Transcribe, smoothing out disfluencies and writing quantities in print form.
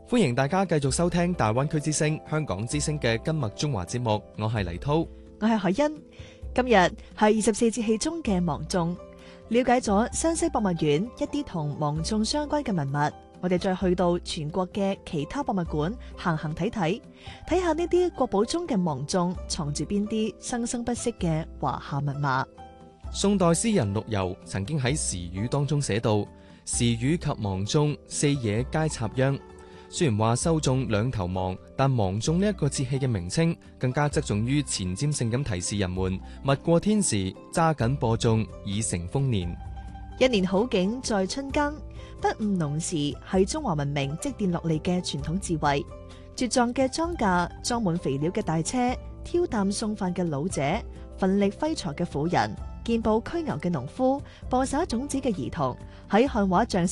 歡迎大家繼續收聽大灣區之聲、香港之聲嘅今麥中華節目，我係黎濤， 我係海欣。今日係24節氣中嘅芒種，了解咗山西博物院一啲同芒種相關嘅文物，我哋再去到全國嘅其他博物館行行睇睇，睇下呢啲國寶中嘅芒種藏住邊啲生生不息嘅華夏密碼。 宋代詩人陸游曾經喺時雨當中寫到：時雨及芒種，四野皆插秧。雖然話收種兩頭芒，但芒種呢一個節氣嘅名稱更加側重於前瞻性咁提示人們勿過天時，揸緊播種，已成豐年。 一年好景在春耕，不誤農時係中華文明積澱落嚟嘅傳統智慧。茁壯嘅莊稼，裝滿肥料嘅大車，挑擔送飯嘅老者，奮力揮鋤嘅婦人，健步驅牛嘅農夫，播撒種子嘅兒童，喺漢畫像